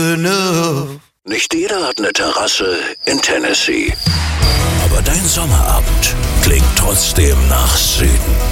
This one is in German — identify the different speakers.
Speaker 1: enough.
Speaker 2: Nicht jeder hat eine Terrasse in Tennessee. Aber dein Sommerabend klingt trotzdem nach Süden.